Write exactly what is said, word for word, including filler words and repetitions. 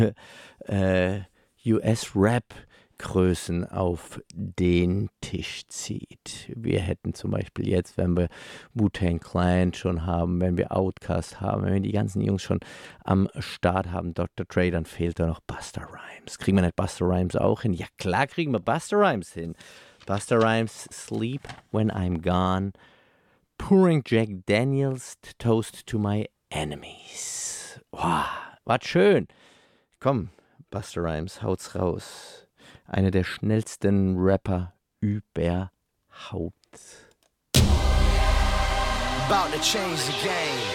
äh, U S-Rap-Größen auf den Tisch zieht. Wir hätten zum Beispiel jetzt, wenn wir Wu-Tang Clan schon haben, wenn wir Outkast haben, wenn wir die ganzen Jungs schon am Start haben, Doktor Dre, dann fehlt da noch Busta Rhymes. Kriegen wir nicht Busta Rhymes auch hin? Ja, klar kriegen wir Busta Rhymes hin. Busta Rhymes, Sleep When I'm Gone, Pouring Jack Daniels, Toast to My Enemies. Wow, was schön. Komm, Busta Rhymes, haut's raus. Einer der schnellsten Rapper überhaupt. About to change the game.